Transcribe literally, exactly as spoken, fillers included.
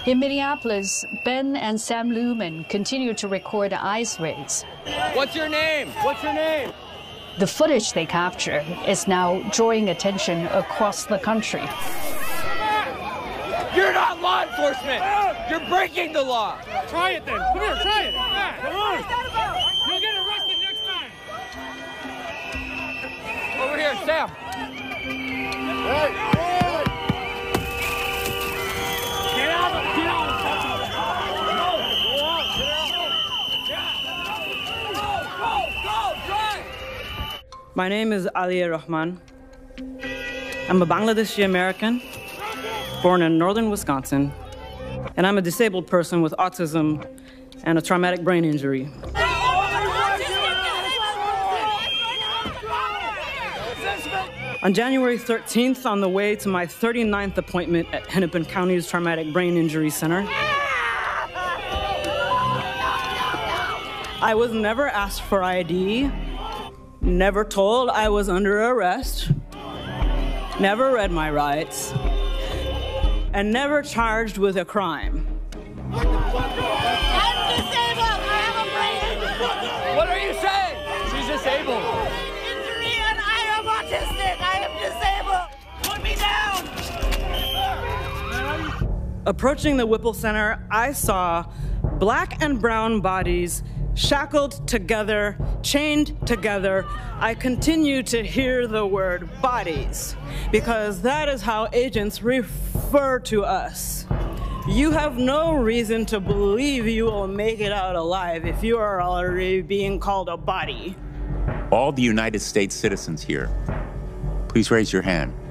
In Minneapolis, Ben and Sam Lumen continue to record ice raids. What's your name? What's your name? The footage they capture is now drawing attention across the country. You're not law enforcement! You're breaking the law! Try it then. Come here, try it. Yeah, come on. You'll get arrested next time. Over here, Sam. Hey, hey. Get out of Get out of My name is Aliya Rahman. I'm a Bangladeshi American, born in northern Wisconsin, and I'm a disabled person with autism and a traumatic brain injury. On January thirteenth, on the way to my thirty-ninth appointment at Hennepin County's Traumatic Brain Injury Center, I was never asked for I D, never told I was under arrest, never read my rights, and never charged with a crime. I'm disabled! I have a brain injury! What are you saying? She's disabled. Injury and I am autistic! I am disabled! Put me down! Approaching the Whipple Center, I saw black and brown bodies shackled together, chained together. I continue to hear the word bodies because that is how agents refer to us. You have no reason to believe you will make it out alive if you are already being called a body. All the United States citizens here, please raise your hand.